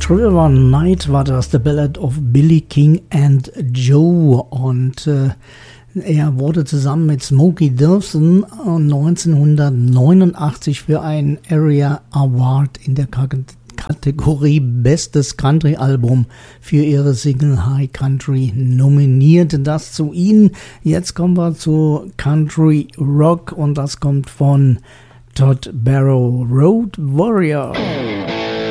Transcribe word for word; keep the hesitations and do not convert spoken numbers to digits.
River Night war das, The Ballad of Billy King and Joe. Und äh, er wurde zusammen mit Smokey Dilson neunzehnhundertneunundachtzig für einen Area Award in der Kategorie Bestes Country-Album für ihre Single High Country nominiert. Das zu ihnen. Jetzt kommen wir zu Country Rock und das kommt von Todd Barrow, Road Warrior.